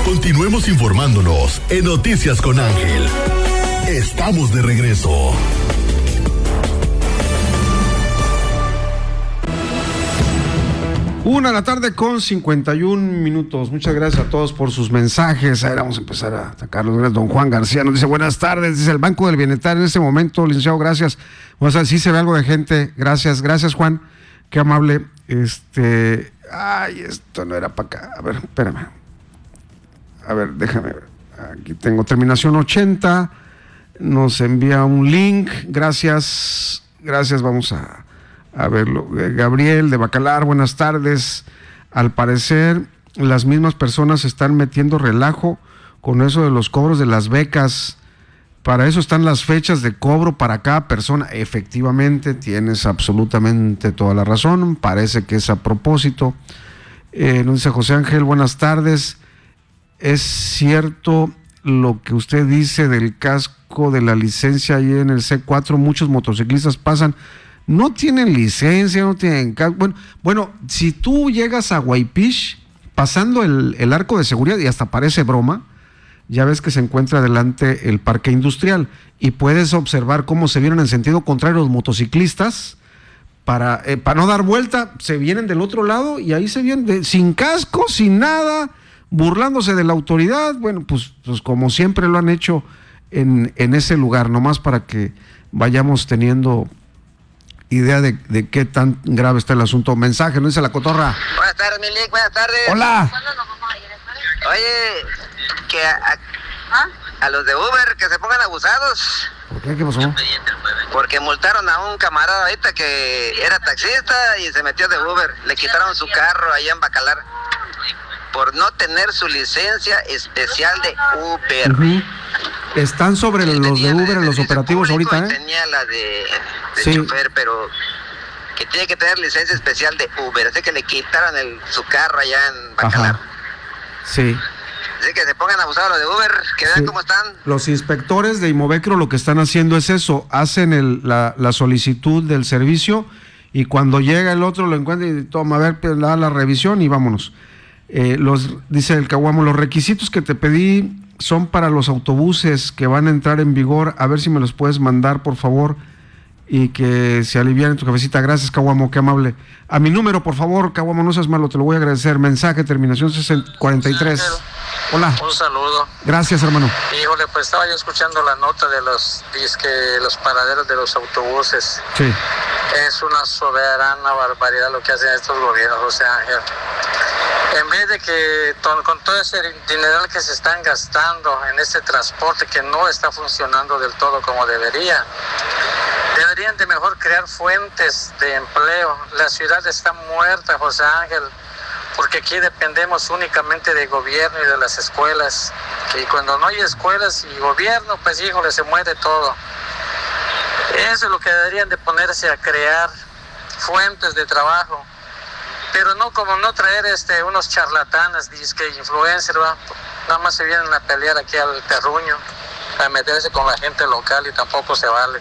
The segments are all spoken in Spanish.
Continuemos informándonos en Noticias con Ángel. Estamos de regreso. Una de la tarde con 51 minutos. Muchas gracias a todos por sus mensajes. Ahora vamos a empezar a atacarlos. Don Juan García nos dice: buenas tardes. Dice: el Banco del Bienestar en este momento, licenciado, gracias. O sea, sí se ve algo de gente. Gracias, Juan. Qué amable. Ay, esto no era para acá. A ver, espérame. A ver, déjame ver. Aquí tengo terminación 80. Nos envía un link. Gracias. Vamos a verlo. Gabriel de Bacalar, buenas tardes. Al parecer, las mismas personas están metiendo relajo con eso de los cobros de las becas. Para eso están las fechas de cobro para cada persona. Efectivamente, tienes absolutamente toda la razón. Parece que es a propósito. Nos dice José Ángel, buenas tardes. Es cierto lo que usted dice del casco de la licencia ahí en el C4. Muchos motociclistas pasan. No tienen licencia, no tienen casco. Bueno, si tú llegas a Guaypish, pasando el arco de seguridad, y hasta parece broma, ya ves que se encuentra delante el parque industrial y puedes observar cómo se vienen en sentido contrario los motociclistas para no dar vuelta, se vienen del otro lado y ahí se vienen sin casco, sin nada, burlándose de la autoridad. Bueno, pues como siempre lo han hecho en ese lugar, nomás para que vayamos teniendo idea de qué tan grave está el asunto. Mensaje, ¿no? Dice la cotorra. Buenas tardes, Milik, buenas tardes. Hola. Oye, que a los de Uber que se pongan abusados. ¿Por qué? ¿Qué pasó? Porque multaron a un camarada ahorita que era taxista y se metió de Uber. Le quitaron su carro allá en Bacalar por no tener su licencia especial de Uber. Uh-huh. Están sobre los de Uber en los operativos ahorita, ¿eh? Tenía la de chofer, pero que tiene que tener licencia especial de Uber. Así que le quitaron su carro allá en Bacalar. Ajá. Sí. Así que se pongan abusados los de Uber, que vean cómo están. Los inspectores de Imovecro lo que están haciendo es eso, hacen la solicitud del servicio y cuando llega el otro lo encuentra y toma, a ver, da la revisión y vámonos. Dice el Caguamo, los requisitos que te pedí son para los autobuses que van a entrar en vigor, a ver si me los puedes mandar, por favor, y que se alivian en tu cabecita. Gracias, Caguamo, qué amable. A mi número, por favor, Caguamo, no seas malo, te lo voy a agradecer. Mensaje, terminación 43. Hola. Un saludo. Gracias, hermano. Híjole, pues estaba yo escuchando la nota de los paraderos de los autobuses. Sí. Es una soberana barbaridad lo que hacen estos gobiernos, José Ángel. En vez de que con todo ese dineral que se están gastando en este transporte que no está funcionando del todo como debería, deberían de mejor crear fuentes de empleo. La ciudad está muerta, José Ángel, porque aquí dependemos únicamente del gobierno y de las escuelas. Y cuando no hay escuelas y gobierno, pues híjole, se muere todo. Eso es lo que deberían de ponerse a crear, fuentes de trabajo. Pero no como no traer unos charlatanes, influencers, ¿va? Nada más se vienen a pelear aquí al terruño, a meterse con la gente local y tampoco se vale.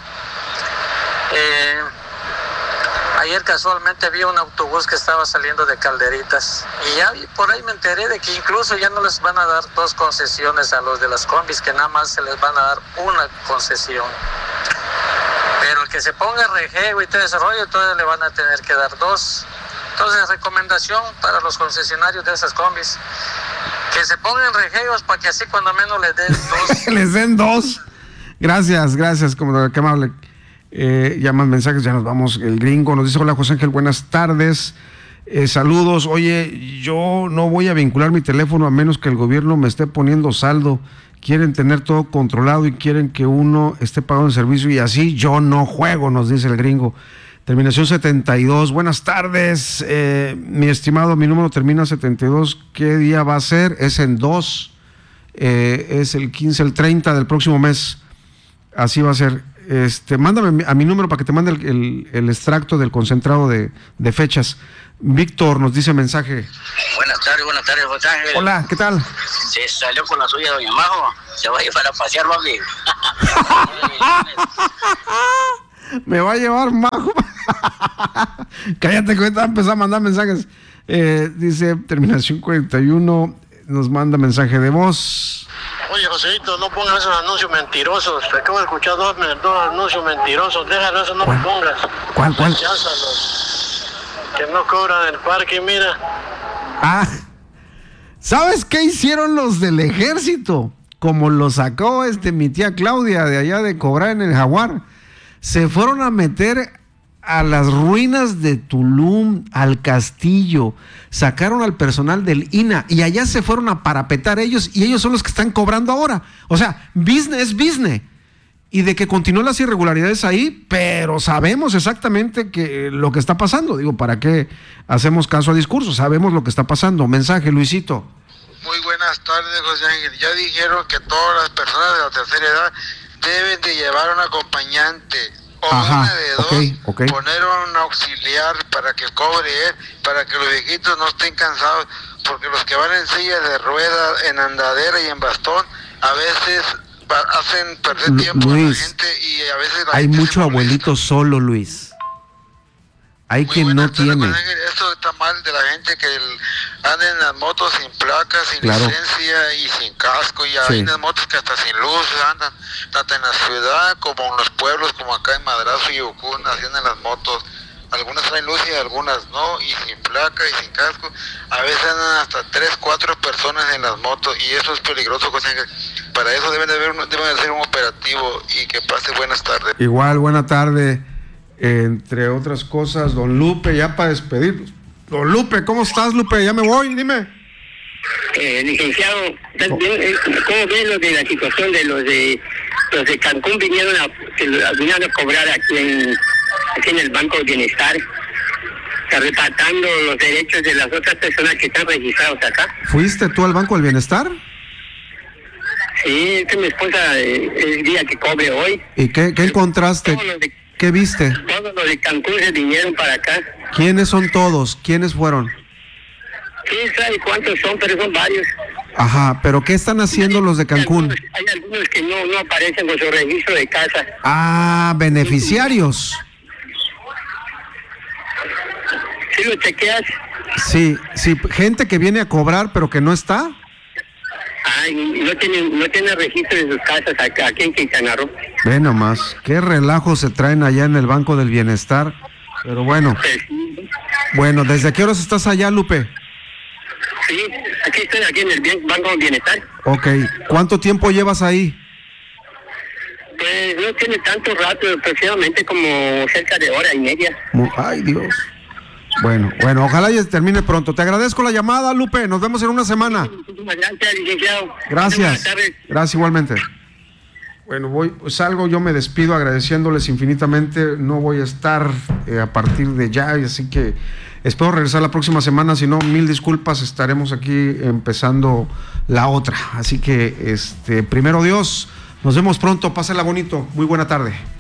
Ayer casualmente vi un autobús que estaba saliendo de Calderitas y ya por ahí me enteré de que incluso ya no les van a dar 2 concesiones a los de las combis, que nada más se les van a dar una concesión. Pero el que se ponga rejego y todo ese rollo, todavía le van a tener que dar 2. Entonces, recomendación para los concesionarios de esas combis, que se pongan rejegos para que así cuando menos les den 2. Les den 2. Gracias, como que amable. Ya más mensajes, ya nos vamos. El gringo nos dice: hola José Ángel, buenas tardes. Saludos. Oye, yo no voy a vincular mi teléfono a menos que el gobierno me esté poniendo saldo. Quieren tener todo controlado y quieren que uno esté pagando el servicio y así yo no juego, nos dice el gringo. Terminación 72. Buenas tardes, mi estimado, mi número termina 72. ¿Qué día va a ser? Es en 2. Es el 15, el 30 del próximo mes. Así va a ser. Mándame a mi número para que te mande el extracto del concentrado de fechas. Víctor nos dice mensaje. Buenas tardes, José Ángel. Hola, ¿qué tal? Se salió con la suya doña Majo. Se va a llevar a pasear, papi. Me va a llevar Majo. Cállate, que ahorita empezó a mandar mensajes. Dice terminación 41. nos manda mensaje de voz. Oye, Joséito, no pongas esos anuncios mentirosos. Te acabo de escuchar dos anuncios mentirosos. Déjalo, eso no lo pongas. ¿Cuál? Recházalos. Que no cobran el parque, mira. ¿Sabes qué hicieron los del ejército? Como lo sacó mi tía Claudia de allá de cobrar en el Jaguar. Se fueron a meter a las ruinas de Tulum, al castillo, sacaron al personal del INAH y allá se fueron a parapetar ellos y ellos son los que están cobrando ahora. O sea, business es business. Y de que continúan las irregularidades ahí, pero sabemos exactamente lo que está pasando. Digo, ¿para qué hacemos caso a discursos? Sabemos lo que está pasando. Mensaje, Luisito. Muy buenas tardes, José Ángel. Ya dijeron que todas las personas de la tercera edad deben de llevar un acompañante. O una de dos, okay. Poner un auxiliar para que cobre él, para que los viejitos no estén cansados, porque los que van en silla de ruedas, en andadera y en bastón, a veces hacen perder tiempo a la gente y a veces hay mucho abuelito solo, Luis. Hay quien no tiene. Esto está mal de la gente que anda en las motos sin placas, sin licencia y sin casco. Y hay unas motos que hasta sin luz andan, tanto en la ciudad como en los pueblos, como acá en Madrazo y Ucún, haciendo las motos. Algunas traen luz y algunas no, y sin placa y sin casco. A veces andan hasta 3, 4 personas en las motos y eso es peligroso. Para eso deben de hacer un operativo y que pase buenas tardes. Igual, buena tarde. Entre otras cosas, don Lupe, ya para despedirnos. Don Lupe, ¿cómo estás, Lupe? Ya me voy, dime. Licenciado, ¿cómo ves lo de la situación de los de Cancún vinieron a cobrar aquí en el Banco del Bienestar, arrebatando los derechos de las otras personas que están registrados acá? ¿Fuiste tú al Banco del Bienestar? Sí, es que mi esposa el día que cobre hoy. ¿Y qué encontraste? ¿Qué viste? Todos los de Cancún se vinieron para acá. ¿Quiénes son todos? ¿Quiénes fueron? ¿Quién sabe cuántos son? Pero son varios. Ajá, ¿pero qué están haciendo los de Cancún? Hay algunos que no aparecen con su registro de casa. Ah, beneficiarios. ¿Sí lo chequeas? Sí, gente que viene a cobrar pero que no está. No tiene registro de sus casas aquí en Quintana Roo. Ve nomás, qué relajo se traen allá en el Banco del Bienestar. Pero bueno. Bueno, ¿desde qué horas estás allá, Lupe? Sí, aquí en el Banco del Bienestar. Ok, ¿cuánto tiempo llevas ahí? Pues no tiene tanto rato, aproximadamente como cerca de hora y media. Ay, Dios. Bueno, ojalá ya termine pronto. Te agradezco la llamada, Lupe. Nos vemos en una semana. Muchísimas gracias, licenciado. Gracias. Gracias igualmente. Bueno, salgo, yo me despido agradeciéndoles infinitamente. No voy a estar a partir de ya, así que espero regresar la próxima semana. Si no, 1000 disculpas, estaremos aquí empezando la otra. Así que, primero Dios, nos vemos pronto. Pásala bonito. Muy buena tarde.